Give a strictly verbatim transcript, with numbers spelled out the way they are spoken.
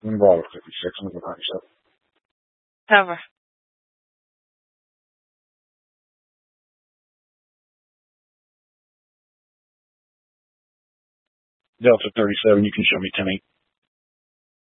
Bravo fifty-six, I'm looking at yourself. Cover. Delta thirty-seven, you can show me ten eight.